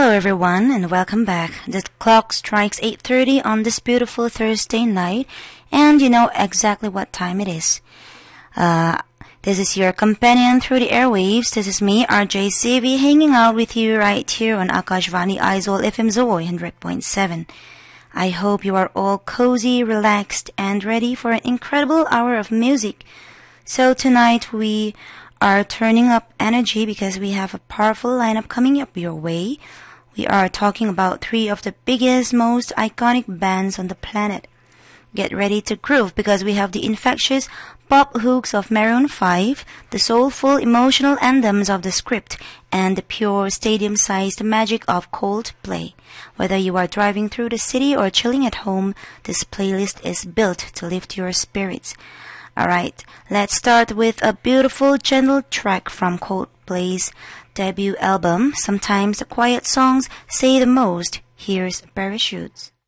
Hello everyone and welcome back. The clock strikes 8:30 on this beautiful Thursday night and you know exactly what time it is. This is your companion through the airwaves. This is me, RJ CV, hanging out with you right here on Akashvani Aizawl FM Zoe 100.7. I hope you are all cozy, relaxed, and ready for an incredible hour of music. So tonight we are turning up energy because we have a powerful lineup coming up your way. We are talking about three of the biggest, most iconic bands on the planet. Get ready to groove because we have the infectious pop hooks of Maroon 5, the soulful emotional anthems of The Script, and the pure stadium-sized magic of Coldplay. Whether you are driving through the city or chilling at home, this playlist is built to lift your spirits. Alright, let's start with a beautiful, gentle track from Coldplay's debut album. Sometimes the quiet songs say the most. Here's Parachutes.